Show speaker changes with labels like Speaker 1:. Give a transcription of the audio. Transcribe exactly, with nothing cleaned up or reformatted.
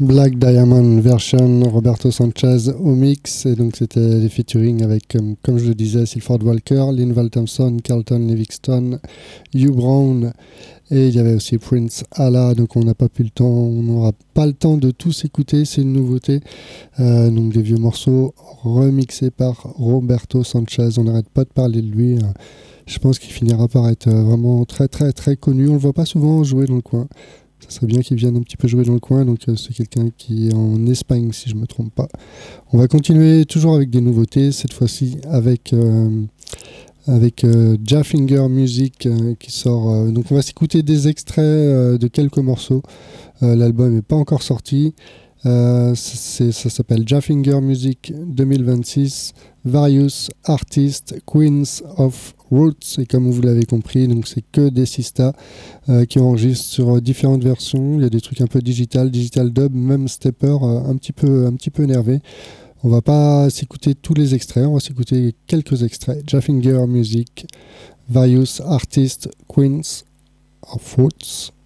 Speaker 1: Black Diamond version Roberto Sanchez au mix, et donc c'était les featuring avec, comme, comme je le disais, Silford Walker, Linval Thompson, Carlton Livingston, Hugh Brown, et il y avait aussi Prince Allah. Donc on n'a pas pu le temps, on n'aura pas le temps de tous écouter, c'est une nouveauté. Euh, donc des vieux morceaux remixés par Roberto Sanchez. On n'arrête pas de parler de lui. Je pense qu'il finira par être vraiment très très très connu. On le voit pas souvent jouer dans le coin. Ça serait bien qu'il vienne un petit peu jouer dans le coin. Donc euh, c'est quelqu'un qui est en Espagne, si je me trompe pas. On va continuer toujours avec des nouveautés, cette fois-ci avec euh, avec euh, Jaffinger Music euh, qui sort. Euh, donc on va s'écouter des extraits euh, de quelques morceaux. Euh, l'album n'est pas encore sorti. Euh, c'est, ça s'appelle Jaffinger Music deux mille vingt-six, Various Artists, Queens of Roots, et comme vous l'avez compris, donc c'est que des sistas euh, qui enregistrent sur différentes versions. Il y a des trucs un peu digital, digital dub, même stepper, euh, un petit peu, un petit peu énervé. On va pas s'écouter tous les extraits, on va s'écouter quelques extraits. Jaffinger Music, Various Artists, Queens of Roots.